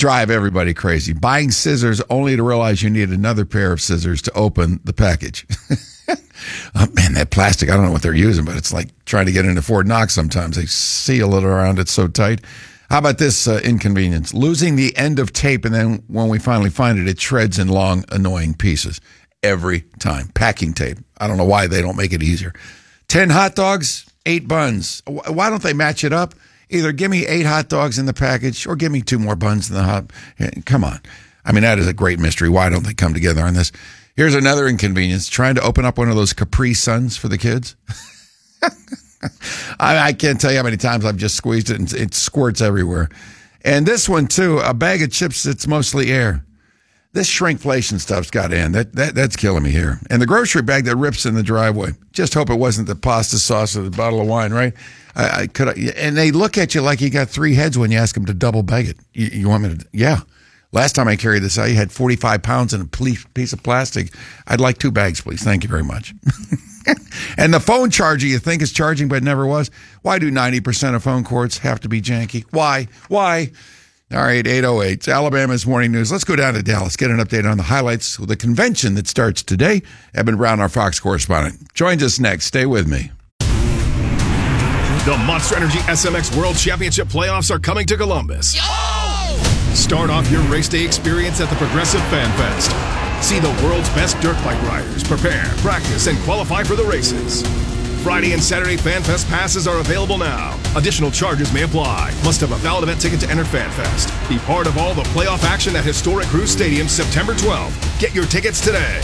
drive everybody crazy. Buying scissors only to realize you need another pair of scissors to open the package. Oh, man, that plastic, I don't know what they're using, but it's like trying to get into Fort Knox sometimes. They seal it around it so tight. How about this inconvenience? Losing the end of tape, and then when we finally find it, it shreds in long, annoying pieces. Every time. Packing tape. I don't know why they don't make it easier. 10 hot dogs, 8 buns. Why don't they match it up? Either give me 8 hot dogs in the package or give me 2 more buns in the hot. Come on. I mean, that is a great mystery. Why don't they come together on this? Here's another inconvenience. Trying to open up one of those Capri Suns for the kids. I can't tell you how many times I've just squeezed it and it squirts everywhere. And this one, too, a bag of chips, it's mostly air. This shrinkflation stuff's got to end. That's killing me here. And the grocery bag that rips in the driveway. Just hope it wasn't the pasta sauce or the bottle of wine, right? And they look at you like you got 3 heads when you ask them to double bag it. You want me to? Yeah. Last time I carried this out, you had 45 pounds in a piece of plastic. I'd like 2 bags, please. Thank you very much. And the phone charger you think is charging but never was. Why do 90% of phone cords have to be janky? Why? All right, 8:08. It's Alabama's Morning News. Let's go down to Dallas, get an update on the highlights of the convention that starts today. Eben Brown, our Fox correspondent, joins us next. Stay with me. The Monster Energy SMX World Championship playoffs are coming to Columbus. Start off your race day experience at the Progressive Fan Fest. See the world's best dirt bike riders prepare, practice, and qualify for the races. Friday and Saturday Fan Fest passes are available now. Additional charges may apply. Must have a valid event ticket to enter Fan Fest. Be part of all the playoff action at historic Cruise Stadium September 12th. Get your tickets today.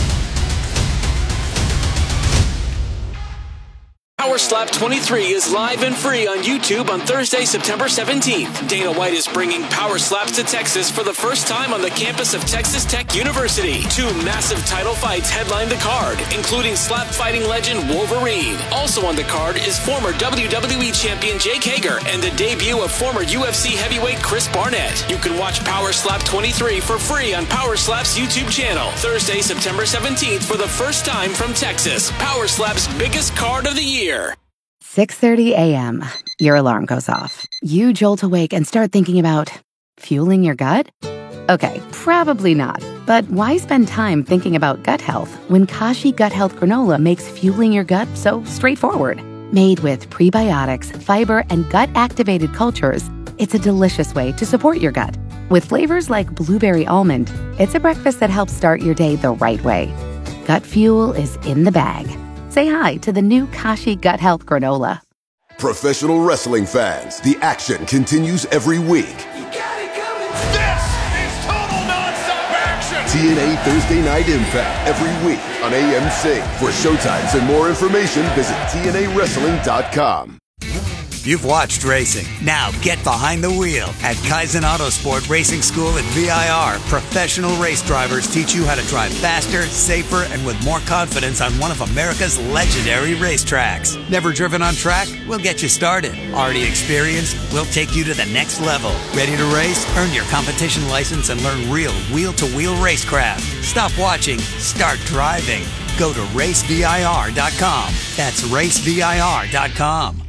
Power Slap 23 is live and free on YouTube on Thursday, September 17th. Dana White is bringing Power Slaps to Texas for the first time on the campus of Texas Tech University. 2 massive title fights headline the card, including slap fighting legend Wolverine. Also on the card is former WWE champion Jake Hager and the debut of former UFC heavyweight Chris Barnett. You can watch Power Slap 23 for free on Power Slap's YouTube channel. Thursday, September 17th for the first time from Texas. Power Slap's biggest card of the year. 6:30 a.m. Your alarm goes off. You jolt awake and start thinking about fueling your gut? Okay, probably not. But why spend time thinking about gut health when Kashi Gut Health Granola makes fueling your gut so straightforward? Made with prebiotics, fiber, and gut-activated cultures, it's a delicious way to support your gut. With flavors like blueberry almond, it's a breakfast that helps start your day the right way. Gut fuel is in the bag. Say hi to the new Kashi Gut Health Granola. Professional wrestling fans, the action continues every week. You got it coming. This is total nonstop action. TNA Thursday Night Impact every week on AMC. For showtimes and more information, visit TNAWrestling.com. You've watched racing. Now get behind the wheel. At Kaizen Autosport Racing School at VIR, professional race drivers teach you how to drive faster, safer, and with more confidence on one of America's legendary racetracks. Never driven on track? We'll get you started. Already experienced? We'll take you to the next level. Ready to race? Earn your competition license and learn real wheel-to-wheel racecraft. Stop watching. Start driving. Go to racevir.com. That's racevir.com.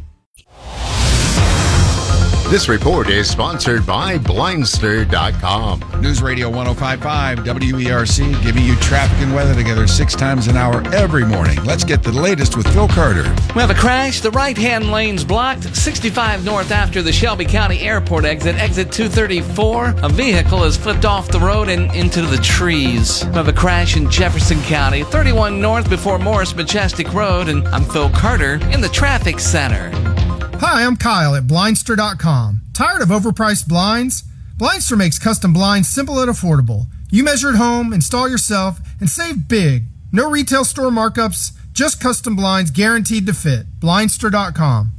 This report is sponsored by Blindster.com. News Radio 105.5 WERC, giving you traffic and weather together 6 times an hour every morning. Let's get the latest with Phil Carter. We have a crash. The right-hand lane's blocked. 65 north after the Shelby County Airport exit. Exit 234. A vehicle has flipped off the road and into the trees. We have a crash in Jefferson County. 31 north before Morris Majestic Road. And I'm Phil Carter in the traffic center. Hi, I'm Kyle at Blindster.com. Tired of overpriced blinds? Blindster makes custom blinds simple and affordable. You measure at home, install yourself, and save big. No retail store markups, just custom blinds guaranteed to fit. Blindster.com.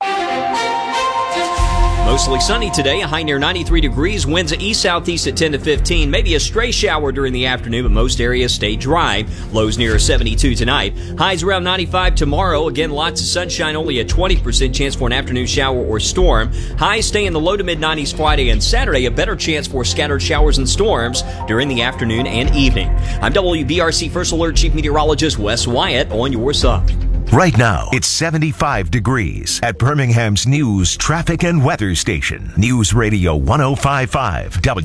Mostly sunny today, a high near 93 degrees, winds east-southeast at 10 to 15, maybe a stray shower during the afternoon, but most areas stay dry. Lows near 72 tonight. Highs around 95 tomorrow. Again, lots of sunshine, only a 20% chance for an afternoon shower or storm. Highs stay in the low to mid-90s Friday and Saturday, a better chance for scattered showers and storms during the afternoon and evening. I'm WBRC First Alert Chief Meteorologist Wes Wyatt on your side. Right now, it's 75 degrees at Birmingham's News Traffic and Weather Station. News Radio 105.5 W.